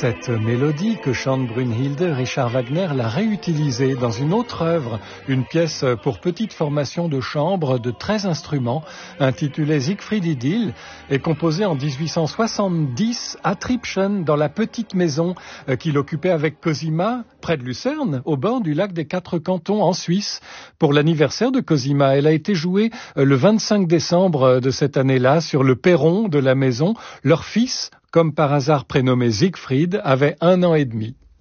Cette mélodie que chante Brünnhilde, Richard Wagner l'a réutilisée dans une autre œuvre, une pièce pour petite formation de chambre de 13 instruments, intitulée Siegfried Idyll, et composée en 1870 à Tribschen, dans la petite maison qu'il occupait avec Cosima, près de Lucerne, au bord du lac des Quatre Cantons, en Suisse, pour l'anniversaire de Cosima. Elle a été jouée le 25 décembre de cette année-là sur le perron de la maison. Leur fils, comme par hasard prénommé Siegfried, avait 1 an et demi.